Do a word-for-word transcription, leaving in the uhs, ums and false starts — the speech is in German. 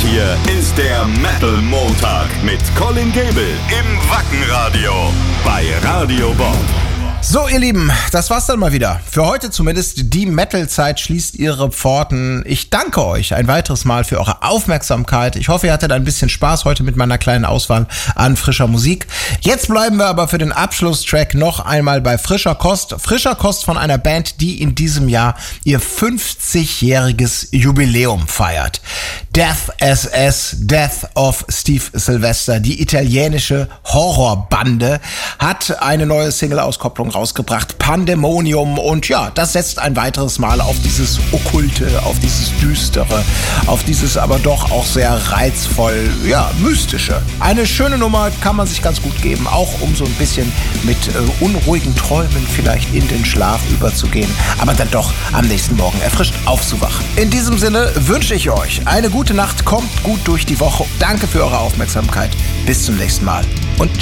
hier ist der Metal Montag mit Colin Gable im Wackenradio bei Radio Bob. So, ihr Lieben, das war's dann mal wieder. Für heute zumindest. Die Metal-Zeit schließt ihre Pforten. Ich danke euch ein weiteres Mal für eure Aufmerksamkeit. Ich hoffe, ihr hattet ein bisschen Spaß heute mit meiner kleinen Auswahl an frischer Musik. Jetzt bleiben wir aber für den Abschlusstrack noch einmal bei frischer Kost. Frischer Kost von einer Band, die in diesem Jahr ihr fünfzigjähriges Jubiläum feiert. Death S S, Death of Steve Sylvester, die italienische Horrorbande, hat eine neue Single-Auskopplung rausgebracht, Pandemonium, und ja, das setzt ein weiteres Mal auf dieses Okkulte, auf dieses Düstere, auf dieses aber doch auch sehr reizvoll, ja, Mystische. Eine schöne Nummer, kann man sich ganz gut geben, auch um so ein bisschen mit äh, unruhigen Träumen vielleicht in den Schlaf überzugehen, aber dann doch am nächsten Morgen erfrischt aufzuwachen. In diesem Sinne wünsche ich euch eine gute Nacht, kommt gut durch die Woche. Danke für eure Aufmerksamkeit. Bis zum nächsten Mal.